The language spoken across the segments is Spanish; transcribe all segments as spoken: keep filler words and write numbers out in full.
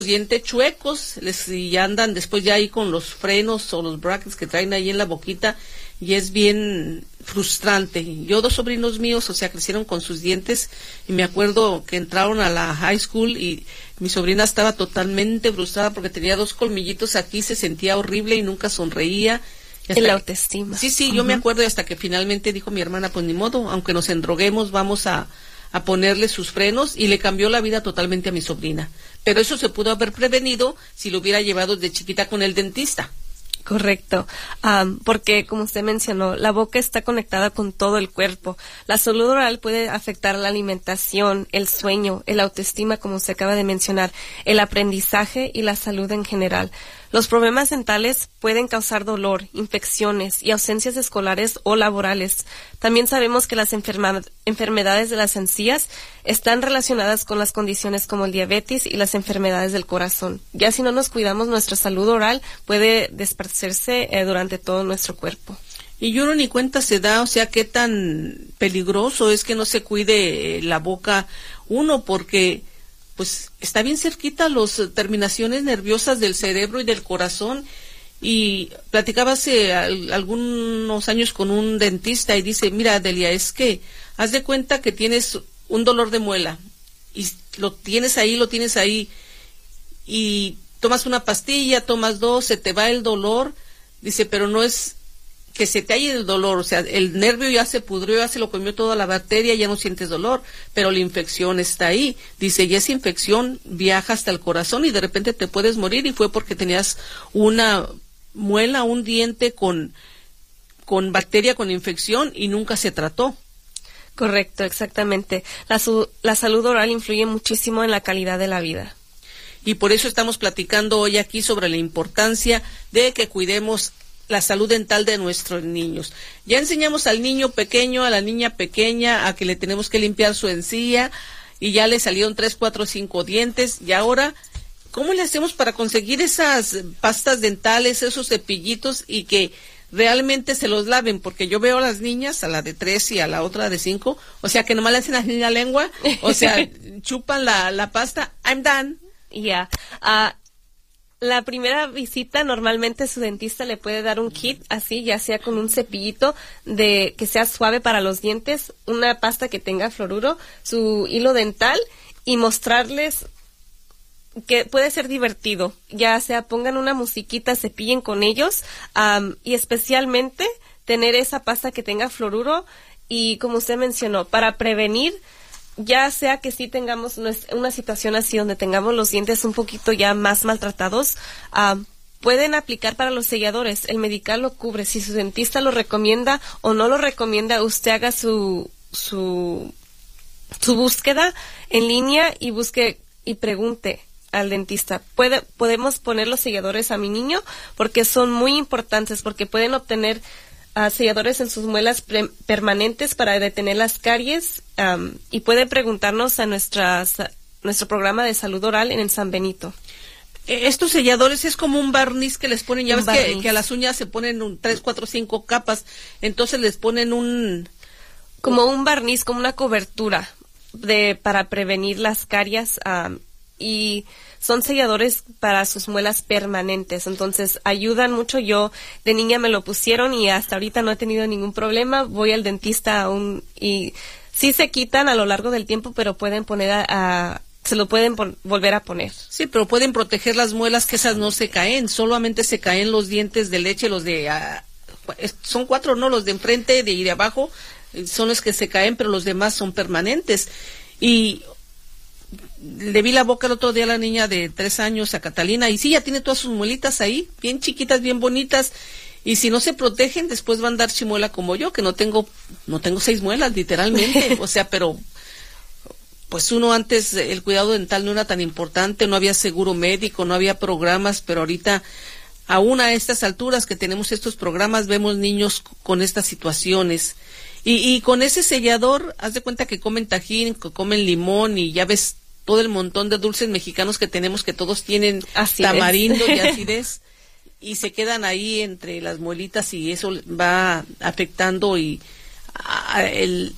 dientes chuecos, les y andan después ya ahí con los frenos o los brackets que traen ahí en la boquita, y es bien frustrante. Yo dos sobrinos míos, o sea, crecieron con sus dientes, y me acuerdo que entraron a la high school y mi sobrina estaba totalmente frustrada porque tenía dos colmillitos aquí, se sentía horrible y nunca sonreía. El autoestima. Sí, sí, uh-huh. Yo me acuerdo, y hasta que finalmente dijo mi hermana, pues ni modo, aunque nos endroguemos, vamos a a ponerle sus frenos, y le cambió la vida totalmente a mi sobrina. Pero eso se pudo haber prevenido si lo hubiera llevado desde chiquita con el dentista. Correcto, um, porque como usted mencionó, la boca está conectada con todo el cuerpo. La salud oral puede afectar la alimentación, el sueño, el autoestima, como usted acaba de mencionar, el aprendizaje y la salud en general. Los problemas dentales pueden causar dolor, infecciones y ausencias escolares o laborales. También sabemos que las enferma- enfermedades de las encías están relacionadas con las condiciones como el diabetes y las enfermedades del corazón. Ya si no nos cuidamos, nuestra salud oral puede dispersarse eh, durante todo nuestro cuerpo. Y uno ni cuenta se da, o sea, qué tan peligroso es que no se cuide eh, la boca uno, porque pues está bien cerquita las uh, terminaciones nerviosas del cerebro y del corazón. Y platicaba hace al, algunos años con un dentista y dice, mira, Delia, es que haz de cuenta que tienes un dolor de muela y lo tienes ahí, lo tienes ahí, y tomas una pastilla, tomas dos, se te va el dolor. Dice, pero no es que se te haya el dolor, o sea, el nervio ya se pudrió, ya se lo comió toda la bacteria, ya no sientes dolor, pero la infección está ahí. Dice, y esa infección viaja hasta el corazón y de repente te puedes morir, y fue porque tenías una muela, un diente con, con bacteria, con infección, y nunca se trató. Correcto, exactamente. La, su- la salud oral influye muchísimo en la calidad de la vida. Y por eso estamos platicando hoy aquí sobre la importancia de que cuidemos la salud dental de nuestros niños. Ya enseñamos al niño pequeño, a la niña pequeña, a que le tenemos que limpiar su encía, y ya le salieron tres, cuatro, cinco dientes, y ahora, ¿cómo le hacemos para conseguir esas pastas dentales, esos cepillitos, y que realmente se los laven? Porque yo veo a las niñas, a la de tres y a la otra de cinco, o sea, que nomás le hacen así la lengua, o sea, chupan la, la pasta, I'm done. Ya, yeah. uh, la primera visita normalmente su dentista le puede dar un kit así, ya sea con un cepillito de que sea suave para los dientes, una pasta que tenga fluoruro, su hilo dental, y mostrarles que puede ser divertido, ya sea pongan una musiquita, cepillen con ellos, um, y especialmente tener esa pasta que tenga fluoruro, y como usted mencionó, para prevenir, ya sea que sí tengamos una situación así donde tengamos los dientes un poquito ya más maltratados, uh, pueden aplicar para los selladores. El medical lo cubre. Si su dentista lo recomienda o no lo recomienda, usted haga su su su búsqueda en línea y busque y pregunte al dentista. Puede, podemos poner los selladores a mi niño porque son muy importantes, porque pueden obtener Uh, selladores en sus muelas pre- permanentes para detener las caries, um, y pueden preguntarnos a nuestras, nuestro programa de salud oral en el San Benito. Estos selladores es como un barniz que les ponen, ya un ves que, barniz. que a las uñas se ponen un tres, cuatro, cinco capas, entonces les ponen un... Como un barniz, como una cobertura de para prevenir las caries, um, y son selladores para sus muelas permanentes, entonces ayudan mucho. Yo de niña me lo pusieron y hasta ahorita no he tenido ningún problema. Voy al dentista aún y sí se quitan a lo largo del tiempo, pero pueden poner a, a se lo pueden pon, volver a poner. Sí, pero pueden proteger las muelas, que esas no se caen, solamente se caen los dientes de leche, los de uh, son cuatro, no, los de enfrente de y de abajo son los que se caen, pero los demás son permanentes. Y le vi la boca el otro día a la niña de tres años, a Catalina, y sí, ya tiene todas sus muelitas ahí, bien chiquitas, bien bonitas, y si no se protegen, después van a dar chimuela como yo, que no tengo, no tengo seis muelas, literalmente, o sea, pero, pues uno antes, el cuidado dental no era tan importante, no había seguro médico, no había programas, pero ahorita, aún a estas alturas que tenemos estos programas, vemos niños con estas situaciones. Y, y con ese sellador, haz de cuenta que comen tajín, que comen limón, y ya ves todo el montón de dulces mexicanos que tenemos, que todos tienen acidez. Tamarindo y acidez, y se quedan ahí entre las muelitas, y eso va afectando y a, el,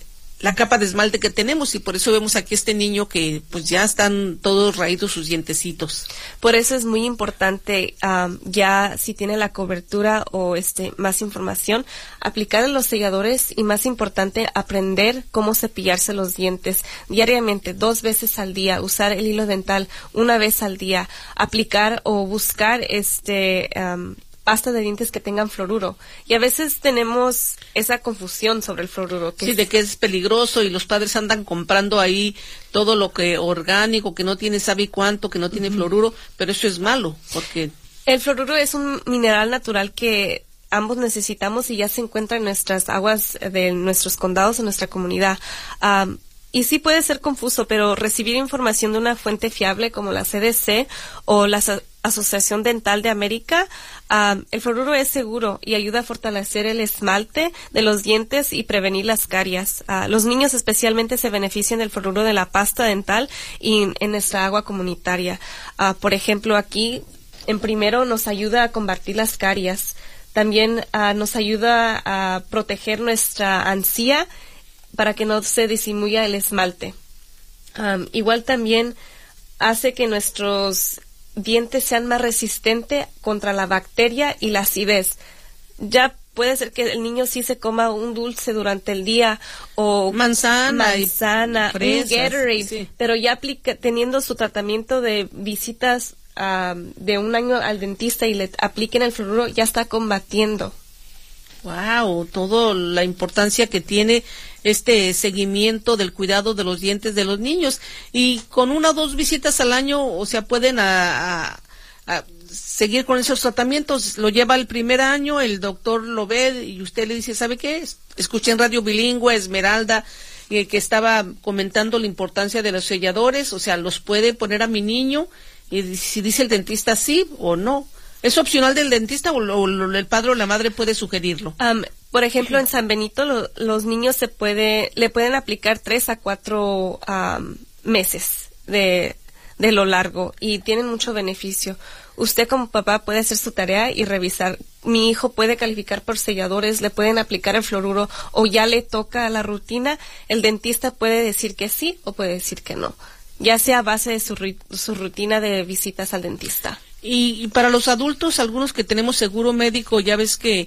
la capa de esmalte que tenemos, y por eso vemos aquí este niño que pues ya están todos raídos sus dientecitos. Por eso es muy importante, um, ya si tiene la cobertura o este más información, aplicar los selladores, y más importante, aprender cómo cepillarse los dientes diariamente, dos veces al día, usar el hilo dental una vez al día, aplicar o buscar este um, pasta de dientes que tengan fluoruro. Y a veces tenemos esa confusión sobre el fluoruro. Que sí, es, de que es peligroso, y los padres andan comprando ahí todo lo que orgánico, que no tiene sabe cuánto, que no tiene uh-huh. fluoruro, pero eso es malo, porque... El fluoruro es un mineral natural que ambos necesitamos y ya se encuentra en nuestras aguas de nuestros condados, en nuestra comunidad. Um, Y sí puede ser confuso, pero recibir información de una fuente fiable como la C D C o la Aso- Asociación Dental de América, um, el fluoruro es seguro y ayuda a fortalecer el esmalte de los dientes y prevenir las caries. Uh, los niños especialmente se benefician del fluoruro de la pasta dental y en, en nuestra agua comunitaria. Uh, por ejemplo, aquí en primero nos ayuda a combatir las caries. También uh, nos ayuda a proteger nuestra encía para que no se disminuya el esmalte. Um, igual también hace que nuestros dientes sean más resistentes contra la bacteria y la acidez. Ya puede ser que el niño sí se coma un dulce durante el día o manzana, manzana, y fresas, un Gatorade, sí. pero ya aplica, teniendo su tratamiento de visitas um, de un año al dentista y le apliquen el fluoruro, ya está combatiendo. Wow, toda la importancia que tiene este seguimiento del cuidado de los dientes de los niños, y con una o dos visitas al año, o sea, pueden a, a, a seguir con esos tratamientos. Lo lleva el primer año, el doctor lo ve y usted le dice, ¿sabe qué? Escuché en Radio Bilingüe, Esmeralda, eh, que estaba comentando la importancia de los selladores, o sea, los puede poner a mi niño, y si dice el dentista sí o no. ¿Es opcional del dentista o, lo, o lo, el padre o la madre puede sugerirlo? Um, por ejemplo, en San Benito lo, los niños se puede le pueden aplicar tres a cuatro um, meses de, de lo largo y tienen mucho beneficio. Usted como papá puede hacer su tarea y revisar. Mi hijo puede calificar por selladores, le pueden aplicar el fluoruro o ya le toca la rutina. El dentista puede decir que sí o puede decir que no, ya sea a base de su, su rutina de visitas al dentista. Y, y para los adultos, algunos que tenemos seguro médico, ya ves que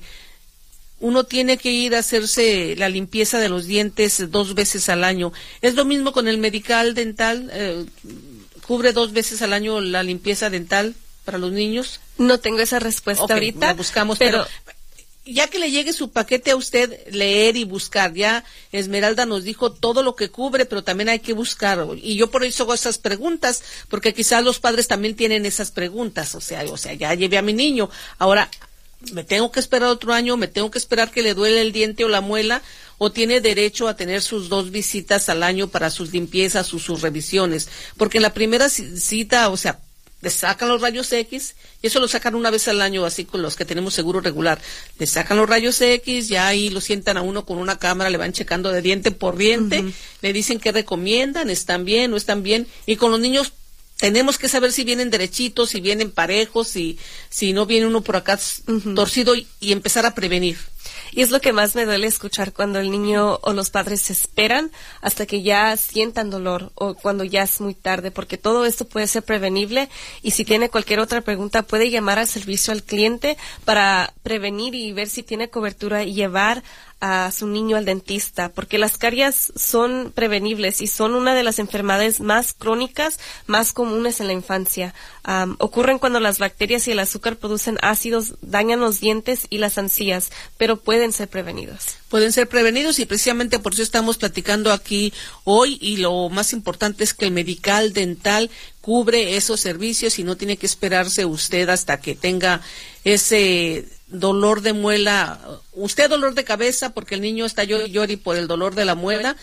uno tiene que ir a hacerse la limpieza de los dientes dos veces al año. ¿Es lo mismo con el medical dental? Eh, ¿Cubre dos veces al año la limpieza dental para los niños? No tengo esa respuesta okay, ahorita. La buscamos, pero... pero ya que le llegue su paquete a usted, leer y buscar. Ya Esmeralda nos dijo todo lo que cubre, pero también hay que buscar. Y yo por eso hago esas preguntas, porque quizás los padres también tienen esas preguntas. O sea, o sea, ya llevé a mi niño, ahora me tengo que esperar otro año, me tengo que esperar que le duele el diente o la muela, o tiene derecho a tener sus dos visitas al año para sus limpiezas o sus revisiones. Porque en la primera cita, o sea, le sacan los rayos X, y eso lo sacan una vez al año, así con los que tenemos seguro regular. Le sacan los rayos X, ya ahí lo sientan a uno con una cámara, le van checando de diente por diente, uh-huh. Le dicen qué recomiendan, están bien, no están bien, y con los niños tenemos que saber si vienen derechitos, si vienen parejos, si, si no viene uno por acá uh-huh. torcido, y, y empezar a prevenir. Y es lo que más me duele escuchar cuando el niño o los padres se esperan hasta que ya sientan dolor o cuando ya es muy tarde, porque todo esto puede ser prevenible, y si tiene cualquier otra pregunta puede llamar al servicio al cliente para prevenir y ver si tiene cobertura y llevar a su niño al dentista, porque las caries son prevenibles y son una de las enfermedades más crónicas, más comunes en la infancia. Um, ocurren cuando las bacterias y el azúcar producen ácidos, dañan los dientes y las encías, pero pueden ser prevenidos. Pueden ser prevenidos, y precisamente por eso estamos platicando aquí hoy, y lo más importante es que el medical dental cubre esos servicios y no tiene que esperarse usted hasta que tenga ese dolor de muela, usted dolor de cabeza porque el niño está llori llori por el dolor de la muela,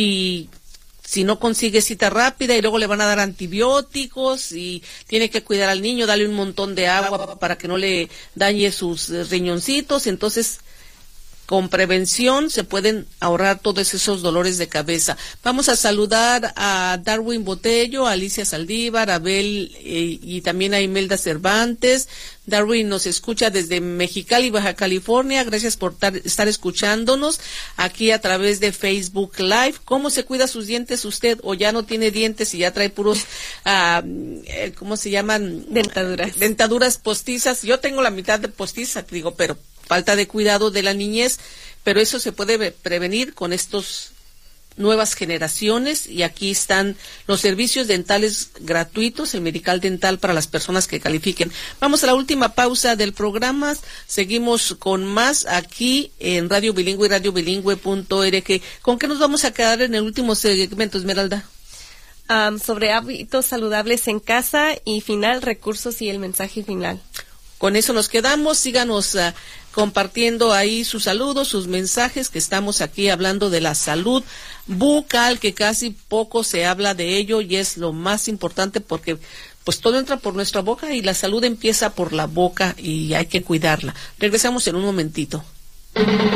y si no consigue cita rápida, y luego le van a dar antibióticos, y tiene que cuidar al niño, darle un montón de agua para que no le dañe sus riñoncitos. Entonces con prevención se pueden ahorrar todos esos dolores de cabeza. Vamos a saludar a Darwin Botello, a Alicia Saldívar, a Abel eh, y también a Imelda Cervantes. Darwin nos escucha desde Mexicali, Baja California. Gracias por tar, estar escuchándonos aquí a través de Facebook Live. ¿Cómo se cuida sus dientes usted? ¿O ya no tiene dientes y ya trae puros, uh, eh, ¿cómo se llaman? Dentaduras. Dentaduras postizas. Yo tengo la mitad de postiza, digo, pero falta de cuidado de la niñez. Pero eso se puede prevenir con estos nuevas generaciones, y aquí están los servicios dentales gratuitos, el medical dental para las personas que califiquen. Vamos a la última pausa del programa, seguimos con más aquí en Radio Bilingüe y radio bilingüe punto org. ¿Con qué nos vamos a quedar en el último segmento, Esmeralda? Um, sobre hábitos saludables en casa y final, recursos y el mensaje final. Con eso nos quedamos. Síganos uh, compartiendo ahí sus saludos, sus mensajes, que estamos aquí hablando de la salud bucal, que casi poco se habla de ello y es lo más importante, porque pues todo entra por nuestra boca y la salud empieza por la boca y hay que cuidarla. Regresamos en un momentito.